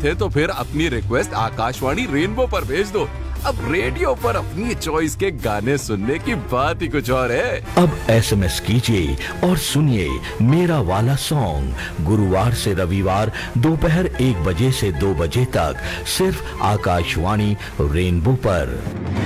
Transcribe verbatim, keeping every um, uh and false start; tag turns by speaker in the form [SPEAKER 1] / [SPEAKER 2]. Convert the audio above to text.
[SPEAKER 1] बात है तो फिर अपनी रिक्वेस्ट आकाशवाणी रेनबो पर भेज दो। अब रेडियो पर अपनी चॉइस के गाने सुनने की बात ही कुछ और है।
[SPEAKER 2] अब एसएमएस कीजिए और सुनिए मेरा वाला सॉन्ग गुरुवार से रविवार दोपहर एक बजे से दो बजे तक सिर्फ आकाशवाणी रेनबो पर।